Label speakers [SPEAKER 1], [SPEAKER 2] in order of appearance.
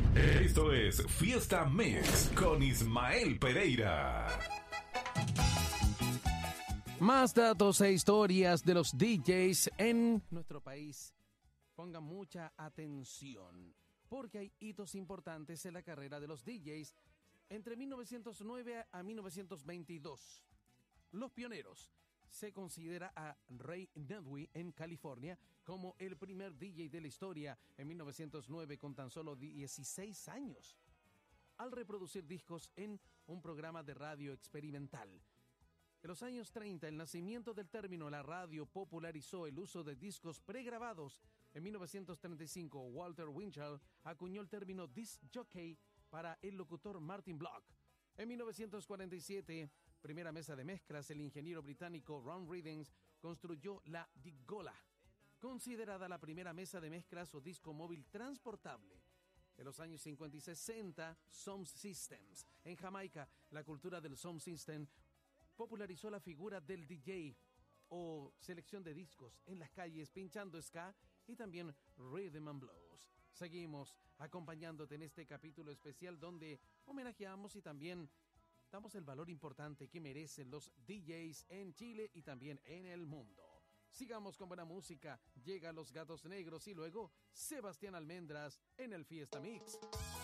[SPEAKER 1] Esto es Fiesta Mix con Ismael Pereira.
[SPEAKER 2] Más datos e historias de los DJs en nuestro país. Pongan mucha atención, porque hay hitos importantes en la carrera de los DJs entre 1909 a 1922. Los pioneros. Se considera a Ray Nedwy en California como el primer DJ de la historia en 1909 con tan solo 16 años, al reproducir discos en un programa de radio experimental. En los años 30, el nacimiento del término la radio popularizó el uso de discos pregrabados. En 1935, Walter Winchell acuñó el término disc jockey para el locutor Martin Block. En 1947, primera mesa de mezclas, el ingeniero británico Ron Readings construyó la Digola, considerada la primera mesa de mezclas o disco móvil transportable. En los años 50 y 60, Sound Systems. En Jamaica, la cultura del Sound System popularizó la figura del DJ o selección de discos en las calles pinchando ska y también rhythm and blues. Seguimos acompañándote en este capítulo especial donde homenajeamos y también damos el valor importante que merecen los DJs en Chile y también en el mundo. Sigamos con buena música. Llega Los Gatos Negros y luego Sebastián Almendras en el Fiesta Mix.